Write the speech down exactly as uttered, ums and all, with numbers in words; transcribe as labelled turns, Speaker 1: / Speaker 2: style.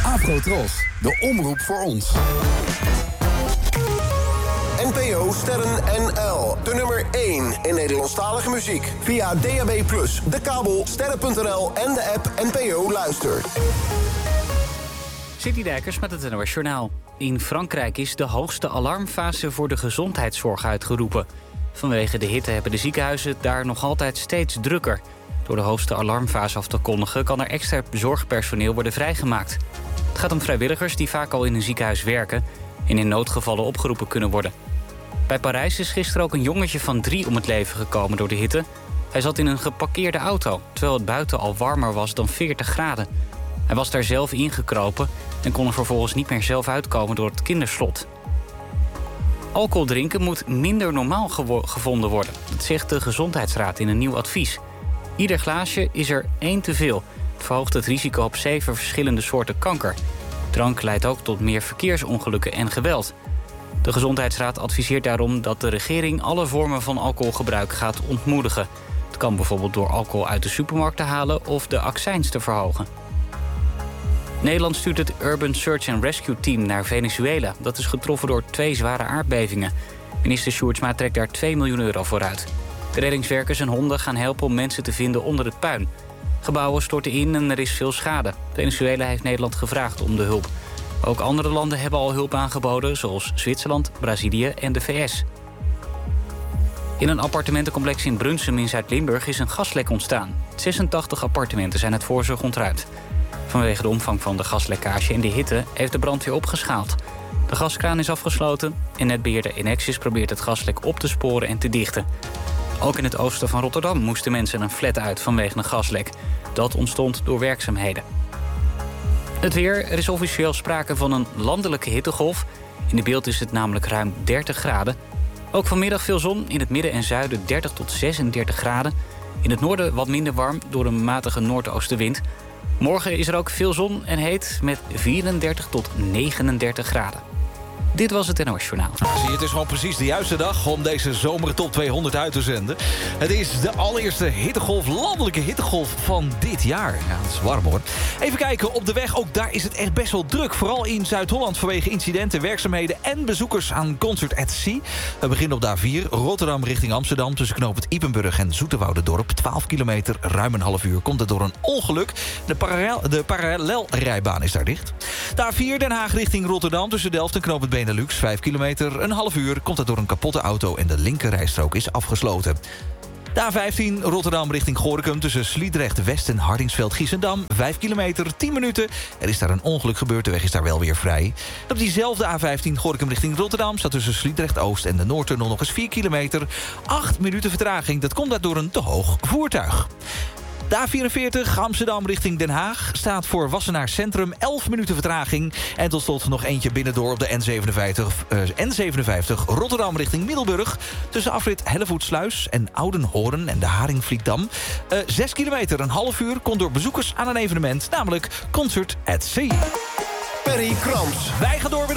Speaker 1: Afrotros, de omroep voor ons.
Speaker 2: N P O Sterren N L, de nummer één in Nederlandstalige muziek. Via D A B plus, de kabel, sterren punt n l en de app N P O Luister.
Speaker 3: Citydijkers met het N O S Journaal. In Frankrijk is de hoogste alarmfase voor de gezondheidszorg uitgeroepen. Vanwege de hitte hebben de ziekenhuizen het daar nog altijd steeds drukker. Door de hoogste alarmfase af te kondigen kan er extra zorgpersoneel worden vrijgemaakt. Het gaat om vrijwilligers die vaak al in een ziekenhuis werken en in noodgevallen opgeroepen kunnen worden. Bij Parijs is gisteren ook een jongetje van drie om het leven gekomen door de hitte. Hij zat in een geparkeerde auto, terwijl het buiten al warmer was dan veertig graden. Hij was daar zelf ingekropen en kon er vervolgens niet meer zelf uitkomen door het kinderslot. Alcohol drinken moet minder normaal gewo- gevonden worden. Dat zegt de Gezondheidsraad in een nieuw advies. Ieder glaasje is er één te veel. Het verhoogt het risico op zeven verschillende soorten kanker. Drank leidt ook tot meer verkeersongelukken en geweld. De Gezondheidsraad adviseert daarom dat de regering alle vormen van alcoholgebruik gaat ontmoedigen. Het kan bijvoorbeeld door alcohol uit de supermarkt te halen of de accijns te verhogen. Nederland stuurt het Urban Search and Rescue Team naar Venezuela. Dat is getroffen door twee zware aardbevingen. Minister Sjoerdsma trekt daar twee miljoen euro voor uit. De reddingswerkers en honden gaan helpen om mensen te vinden onder het puin. Gebouwen storten in en er is veel schade. Venezuela heeft Nederland gevraagd om de hulp. Ook andere landen hebben al hulp aangeboden, zoals Zwitserland, Brazilië en de V S. In een appartementencomplex in Brunsum in Zuid-Limburg is een gaslek ontstaan. zesentachtig appartementen zijn uit voorzorg ontruimd. Vanwege de omvang van de gaslekkage en de hitte heeft de brandweer opgeschaald. De gaskraan is afgesloten en netbeheerder Enexis probeert het gaslek op te sporen en te dichten. Ook in het oosten van Rotterdam moesten mensen een flat uit vanwege een gaslek. Dat ontstond door werkzaamheden. Het weer, er is officieel sprake van een landelijke hittegolf. In de beeld is het namelijk ruim dertig graden. Ook vanmiddag veel zon, in het midden en zuiden dertig tot zesendertig graden. In het noorden wat minder warm door een matige noordoostenwind. Morgen is er ook veel zon en heet met vierendertig tot negenendertig graden. Dit was het N O S Journaal.
Speaker 4: Zie je, het is gewoon precies de juiste dag om deze zomer top tweehonderd uit te zenden. Het is de allereerste hittegolf, landelijke hittegolf van dit jaar. Ja, het is warm hoor. Even kijken, op de weg, ook daar is het echt best wel druk. Vooral in Zuid-Holland vanwege incidenten, werkzaamheden en bezoekers aan Concert at Sea. We beginnen op de A vier, Rotterdam richting Amsterdam. Tussen knooppunt Ypenburg en Zoeterwoudendorp. twaalf kilometer, ruim een half uur. Komt het door een ongeluk. De, parallel, de parallelrijbaan is daar dicht. De A vier, Den Haag richting Rotterdam. Tussen Delft en knooppunt Benelux, vijf kilometer, een half uur. Komt het door een kapotte auto en de linkerrijstrook is afgesloten. De A vijftien, Rotterdam richting Gorinchem. Tussen Sliedrecht West en Hardingsveld-Giessendam. vijf kilometer, tien minuten. Er is daar een ongeluk gebeurd, de weg is daar wel weer vrij. En op diezelfde A vijftien, Gorinchem richting Rotterdam... staat tussen Sliedrecht Oost en de Noordtunnel nog eens vier kilometer. acht minuten vertraging, dat komt daardoor een te hoog voertuig. De A vierenveertig, Amsterdam richting Den Haag... staat voor Wassenaar Centrum elf minuten vertraging. En tot slot nog eentje binnendoor op de N zevenenvijftig, uh, N zevenenvijftig... Rotterdam richting Middelburg. Tussen afrit Hellevoetsluis en Oudenhoorn en de Haringvlietdam. Uh, zes kilometer, een half uur, komt door bezoekers aan een evenement... namelijk Concert at Sea.
Speaker 2: Perry Krams.
Speaker 4: Wij gaan door met